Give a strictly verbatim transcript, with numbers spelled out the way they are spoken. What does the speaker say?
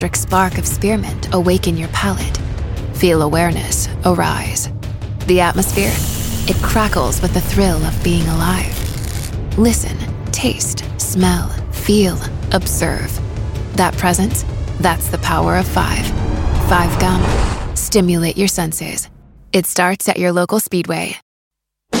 spark of spearmint awaken your palate. Feel awareness arise. The atmosphere, it crackles with the thrill of being alive. Listen, taste, smell, feel, observe. That presence, that's the power of five. Five Gum. Stimulate your senses. It starts at your local Speedway.